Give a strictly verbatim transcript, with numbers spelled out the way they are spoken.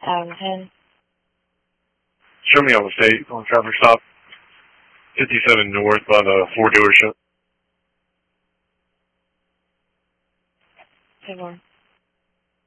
Um, ten. Show me on the state on traffic stop. fifty-seven north by the Ford dealership. ten more.